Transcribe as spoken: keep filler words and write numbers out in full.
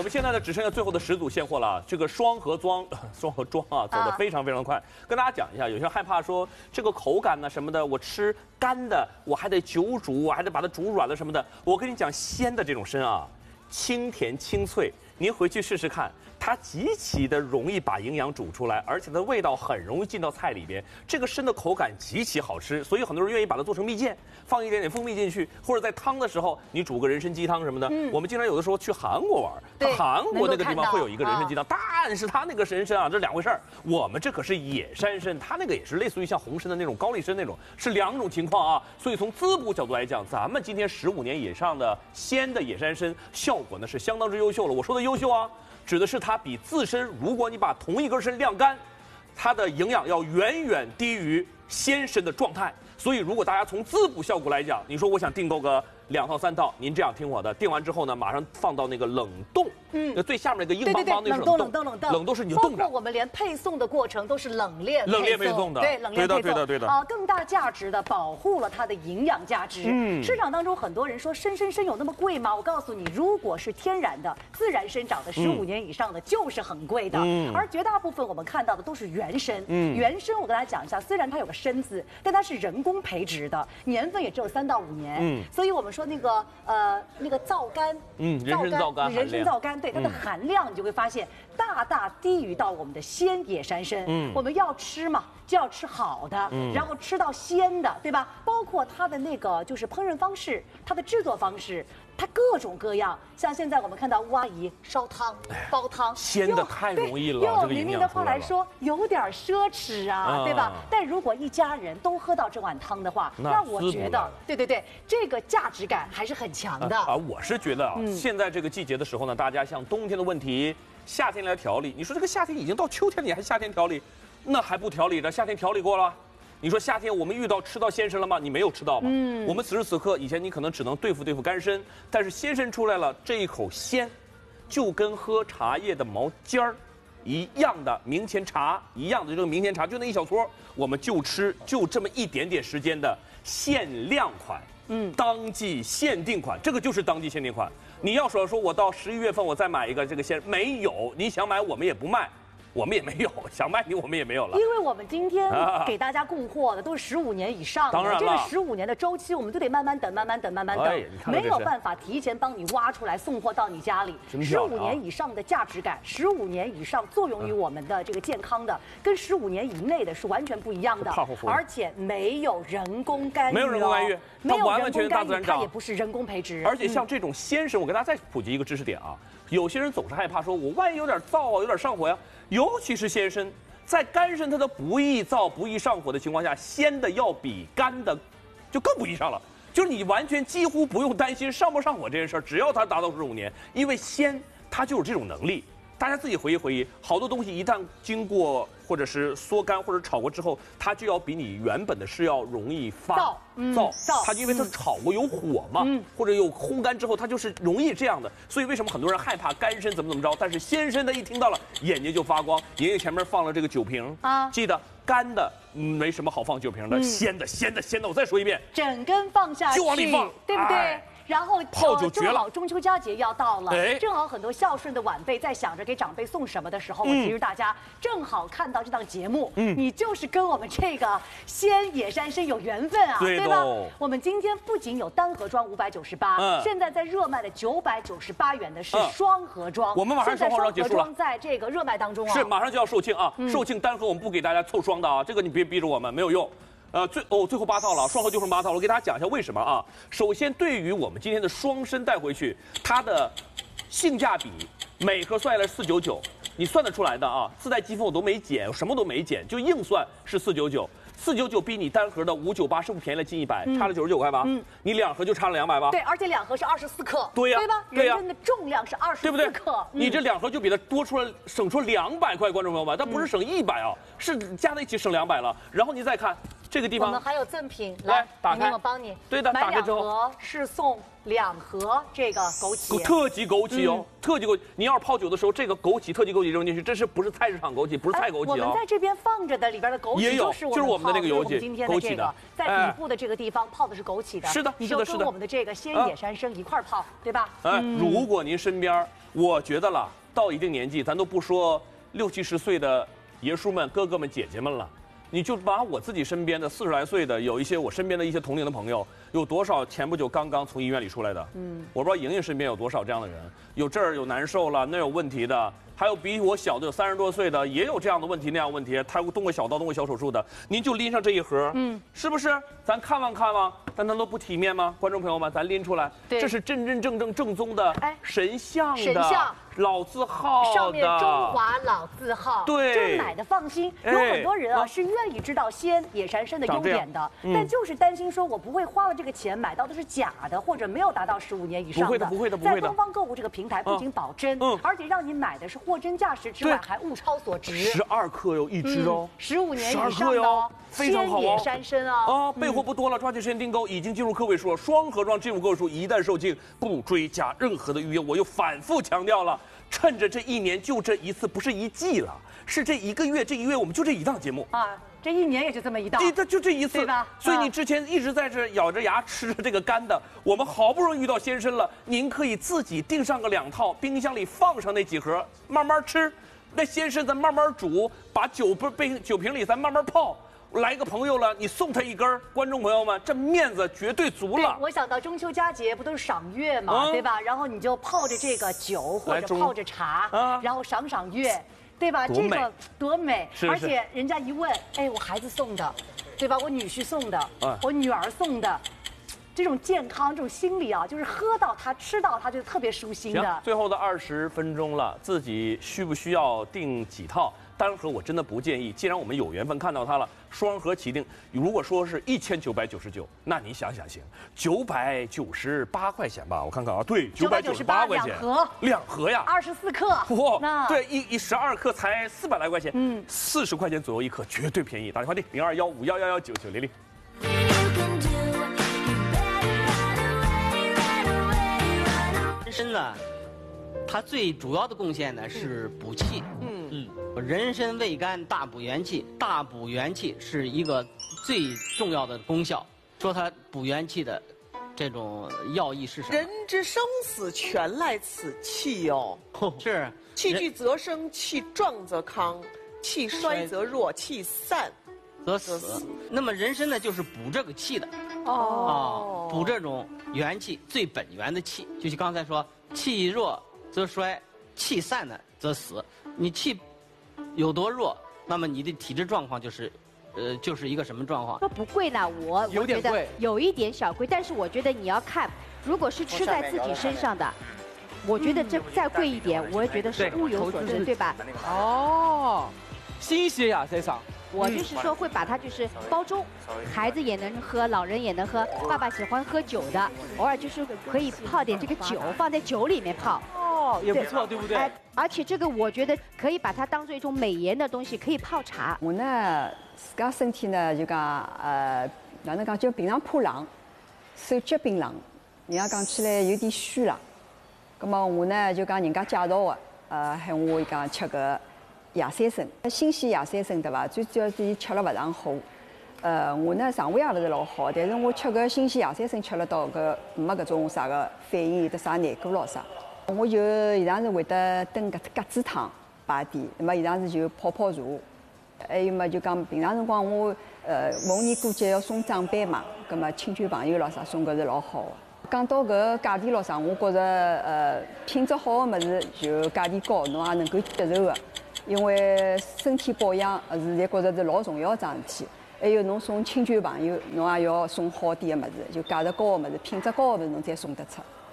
们现在呢只剩下最后的十组现货了，这个双盒装，双盒装啊，走得非常非常快。跟大家讲一下，有些人害怕说这个口感呢什么的，我吃干的我还得久煮，我还得把它煮软了什么的。我跟你讲，鲜的这种参啊，清甜清脆，您回去试试看。 它极其的容易把营养煮出来，而且它的味道很容易进到菜里边。这个参的口感极其好吃，所以很多人愿意把它做成蜜饯，放一点点蜂蜜进去，或者在汤的时候你煮个人参鸡汤什么的。嗯、我们经常有的时候去韩国玩，它韩国那个地方会有一个人参鸡汤，但是它那个人参啊，这两回事儿。我们这可是野山参，它那个也是类似于像红参的那种高丽参那种，是两种情况啊。所以从滋补角度来讲，咱们今天十五年以上的鲜的野山参，效果呢是相当之优秀了。我说的优秀啊。 指的是它比自身，如果你把同一根参晾干，它的营养要远远低于鲜参的状态。所以，如果大家从滋补效果来讲，你说我想订购个两套三套，您这样听我的，订完之后呢，马上放到那个冷冻，嗯，那最下面那个硬邦邦那是冷冻， 冷冻，冷冻， 冷冻是你冻的。 包括我们连配送的过程都是冷链冷链配送的， 对，冷链配送， 对的，对的，对的。 啊，更大价值的保护了它的营养价值。嗯，市场当中很多人说参参参有那么贵吗？我告诉你，如果是天然的、自然生长的十五年以上的，就是很贵的。嗯，而绝大部分我们看到的都是原参。嗯，原参我跟大家讲一下，虽然它有个参字，但它是人工培植的。 年份也只有三到五年，嗯，所以我们说那个呃那个皂苷， 嗯，人参皂苷， 人参皂苷，对它的含量，你就会发现大大低于到我们的鲜野山参。嗯，我们要吃嘛，就要吃好的，嗯，然后吃到鲜的，对吧？包括它的那个就是烹饪方式，它的制作方式。 它各种各样，像现在我们看到吴阿姨烧汤、煲汤， 鲜的太容易了。 用明明的话来说，有点奢侈啊，对吧？但如果一家人都喝到这碗汤的话，那我觉得，对对对，这个价值感还是很强的。 啊，我是觉得啊，现在这个季节的时候呢，大家像冬天的问题，夏天来调理。你说这个夏天已经到秋天了，你还夏天调理，那还不调理的？夏天调理过了。 你说夏天我们遇到吃到鲜参了吗？你没有吃到吗？嗯，我们此时此刻，以前你可能只能对付对付干参，但是鲜参出来了，这一口鲜，就跟喝茶叶的毛尖儿一样的明前茶一样的这个明前茶，就那一小撮，我们就吃就这么一点点时间的限量款，嗯，当季限定款，这个就是当季限定款。你要说说我到十一月份我再买一个这个鲜，没有，你想买我们也不卖。 我们也没有，想卖你我们也没有了， 因为我们今天给大家供货的都是十五年以上的， 当然了， 这个十五年的周期，我们都得慢慢等，慢慢等，慢慢等，哎、没有办法提前帮你挖出来送货到你家里。十五年以上的价值感，十五年以上作用于我们的这个健康的，嗯、跟十五年以内的是完全不一样的，而且没有人工干预、哦， 没有人工干预， 没有完完全全大自然长， 它也不是人工培植。 而且像这种鲜参，我给大家再普及一个知识点啊，有些人总是害怕说，我万一有点燥啊，有点上火呀、啊。 尤其是鲜参，在干参它的不易燥、不易上火的情况下，鲜的要比干的就更不易上了。就是你完全几乎不用担心上不上火这件事儿，只要它达到十五年，因为鲜它就有这种能力。大家自己回忆回忆，好多东西一旦经过或者是缩干或者炒过之后，它就要比你原本的是要容易发燥。 燥，燥它因为它炒过有火嘛，嗯、或者有烘干之后，它就是容易这样的。所以为什么很多人害怕干参怎么怎么着？但是鲜参的一听到了，眼睛就发光。爷爷前面放了这个酒瓶啊，记得干的、嗯、没什么好放酒瓶的，嗯、鲜的鲜的鲜的。我再说一遍， 整根放下去就往里放， 对不对？哎 然后泡就绝了。 正好中秋佳节要到了，哎、正好很多孝顺的晚辈在想着给长辈送什么的时候，嗯、我其实大家正好看到这档节目，嗯，你就是跟我们这个鲜野山参有缘分啊，对, 对吧？我们今天不仅有单盒装五百九十八，嗯，现在在热卖的九百九十八元的是双盒装，嗯、 我们马上双盒装结束了， 双盒装在这个热卖当中啊， 是马上就要售罄啊，嗯、售罄单盒我们不给大家凑双的啊，这个你别逼着我们，没有用。 呃，最哦，最后八套了，双盒就剩八套了。我给大家讲一下为什么啊？首先，对于我们今天的双参带回去，它的性价比，每盒算下来四九九，你算得出来的啊？自带积分我都没减，什么都没减，就硬算是四九九。四九九比你单盒的五九八是不是便宜了近一百？差了九十九块吧？嗯，你两盒就差了两百吧？ 对，而且两盒是二十四克， 对呀， 对吧？ 对呀， 人参的重量是二十对不对？ 克， 你这两盒就比它多出了，省出两百块，观众朋友们，但不是省一百啊，是加在一起省两百了。然后你再看。 这个地方我们还有赠品， 来打开， 我帮你。 对的，打开之后买两盒是送两盒这个枸杞， 特级枸杞哦，特级枸杞。你要是泡酒的时候，这个枸杞特级枸杞扔进去，这是不是菜市场枸杞？不是菜枸杞啊。 我们在这边放着的里边的枸杞也有， 就是我们的那个枸杞， 今天的这个在底部的这个地方泡的是枸杞的。 是的， 你就跟我们的这个鲜野山参一块泡，对吧？ 哎，如果您身边我觉得了，到一定年纪，咱都不说六七十岁的爷叔们、哥哥们、姐姐们了。你就把我自己身边的四十来岁的，有一些我身边的一些同龄的朋友，有多少前不久刚刚从医院里出来的？嗯，我不知道莹莹身边有多少这样的人，有这儿有难受了，那有问题的，还有比我小的有三十多岁的，也有这样的问题那样的问题，他动过小刀、动过小手术的，您就拎上这一盒，嗯，是不是？咱看望看望，但难道不体面吗？观众朋友们，咱拎出来，这是真真正正正宗的神像的。神像。老字号的上面中华老字号， 对， 这买的放心。有很多人啊是愿意知道西安野山参的优点的，但就是担心说我不会花了这个钱买到的是假的，或者没有达到十五年以上的。 不会的，不会的，不会的。 在东方购物这个平台不仅保真，而且让你买的是货真价实之外，还物超所值。 十二克哟一只哦， 十五年以上的哦， 非常好哦。 野山参啊， 啊，备货不多了，抓紧时间订购，已经进入个位数了。双盒装进入个位数，一旦售罄不追加任何的预约。我又反复强调了。趁着这一年就这一次，不是一季了，是这一个月，这一月我们就这一档节目啊，这一年也就这么一档， 这就这一次， 对吧？ 所以你之前一直在这咬着牙吃着这个干的，我们好不容易遇到鲜参了，您可以自己订上个两套，冰箱里放上那几盒，慢慢吃。那鲜参咱慢慢煮，把酒不杯酒瓶里咱慢慢泡。来个朋友了，你送他一根，观众朋友们，这面子绝对足了。 我想到中秋佳节不都是赏月嘛，嗯、对吧？然后你就泡着这个酒或者泡着茶，啊、然后赏赏月，对吧？这个多美！ 是是而且人家一问，哎，我孩子送的，对吧？我女婿送的，啊、我女儿送的。这种健康，这种心理啊，就是喝到它、吃到它，就特别舒心的。 最后的二十分钟了，自己需不需要订几套？单盒我真的不建议，既然我们有缘分看到它了，双盒起订。如果说是一千九百九十九，那你想想行，九百九十八块钱吧，我看看啊，对，九百九十八块钱， 两盒， 两盒呀， 二十四克， 哇，对，一一十二克才四百来块钱，嗯，四十块钱左右一克，绝对便宜。打电话订零二幺五幺幺幺九九零零。 人参呢，它最主要的贡献呢是补气。嗯嗯，人参味甘，大补元气，大补元气是一个最重要的功效。说它补元气的这种药意是什么？ 人之生死全赖此气哟。 是， 气聚则生，气壮则康，气衰则弱，气散则死。那么人参呢，就是补这个气的。哦，补这种元气最本源的气，就是刚才说，气弱则衰，气散呢则死。你气有多弱，那么你的体质状况就是，呃，就是一个什么状况？ 说不贵呢，我我觉得有一点小贵，但是我觉得你要看，如果是吃在自己身上的，我觉得这再贵一点，我也觉得是物有所值，对吧？ 哦，新西亚山上。 我就是说会把它就是煲粥，孩子也能喝，老人也能喝。爸爸喜欢喝酒的，偶尔就是可以泡点这个酒，放在酒里面泡。 哦，也不错，对不对？哎， 而且这个我觉得可以把它当做一种美颜的东西，可以泡茶。 我呢，自家身体呢就讲呃，哪能讲就平常怕冷，手脚冰冷，人家讲起来有点虚了。那么我呢就讲人家介绍的，呃，喊我讲吃个。野山参，新鲜野山参对伐？最主要是吃了勿上火。呃，我呢肠胃也勿是老好，但是我吃个新鲜野山参吃了到搿没搿种啥个反应，有得啥难过咯啥。我就现场是会得炖搿只蛤子汤摆点，那么现场是就泡泡茶，还有么就讲平常辰光我呃逢年过节要送长辈嘛，葛么亲戚朋友咯啥送搿是老好的。讲到搿价钿咯啥，我觉着呃品质好的物事就价钿高，侬也能够接受的。因为身体保养是现在觉着是老重要一桩事体，还有侬送亲戚朋友，侬也要送好点的物事，就价值高的物事、品质高的物事，侬才送得出。